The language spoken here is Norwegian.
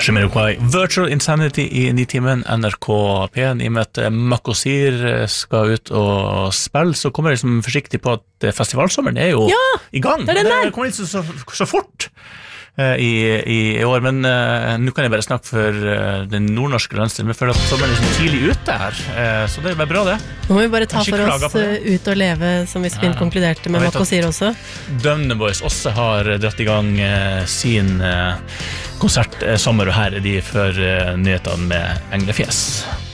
Jamiroquai, Virtual Insanity I 9-timen, NRK P1. I og med at Makosir skal ut og spille, så kommer jeg liksom forsiktig på at festivalsommeren jo I gang. Det kommer litt så fort I år, men nå kan jeg bare snakke for den nordnorske landsdelen, men for at sommeren liksom tidlig ute her, så det bare bra det. Nå må vi bare ta for oss ut og leve, som vi så fint konkluderte med Makosir også. Dømne Boys også har dratt I gang sin konsert sommer, og her de for nyhetene med Englefjes.